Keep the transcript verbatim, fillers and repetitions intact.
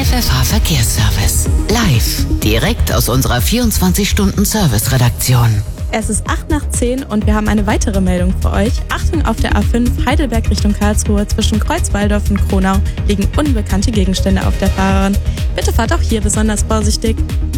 F H Verkehrsservice. Live, direkt aus unserer vierundzwanzig-Stunden-Service-Redaktion. Es ist acht nach zehn und wir haben eine weitere Meldung für euch. Achtung, auf der A fünf Heidelberg Richtung Karlsruhe zwischen Kreuzwaldorf und Kronau liegen unbekannte Gegenstände auf der Fahrerin. Bitte fahrt auch hier besonders vorsichtig.